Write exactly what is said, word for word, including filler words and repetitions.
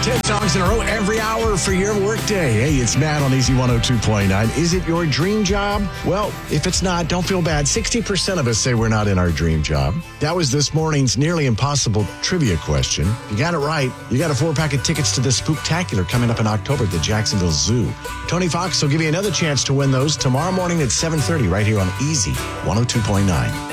ten songs in a row every hour for your workday. Hey, it's Matt on Easy one oh two point nine. Is it your dream job? Well, if it's not, don't feel bad. sixty percent of us say we're not in our dream job. That was this morning's nearly impossible trivia question. You got it right. You got a four-pack of tickets to the Spooktacular coming up in October at the Jacksonville Zoo. Tony Fox will give you another chance to win those tomorrow morning at seven thirty right here on Easy one oh two point nine.